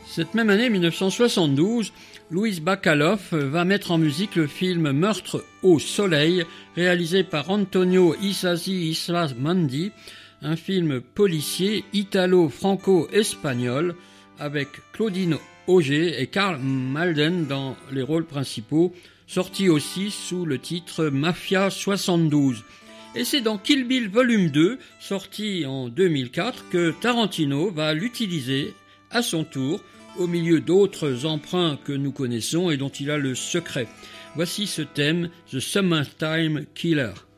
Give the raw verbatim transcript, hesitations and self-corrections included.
Cette même année, mille neuf cent soixante-douze, Louis Bacalov va mettre en musique le film Meurtre au soleil, réalisé par Antonio Isasi Islasmandi, un film policier italo-franco-espagnol avec Claudine Auger et Karl Malden dans les rôles principaux, sorti aussi sous le titre Mafia soixante-douze. Et c'est dans Kill Bill Volume deux, sorti en deux mille quatre, que Tarantino va l'utiliser à son tour, au milieu d'autres emprunts que nous connaissons et dont il a le secret. Voici ce thème, The Summertime Killer.